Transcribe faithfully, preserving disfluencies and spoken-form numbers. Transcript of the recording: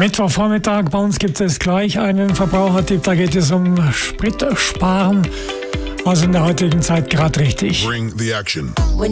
Mittwochvormittag, bei uns gibt es gleich einen Verbrauchertipp, da geht es um Spritsparen. Also in der heutigen Zeit gerade richtig. Bring the action. When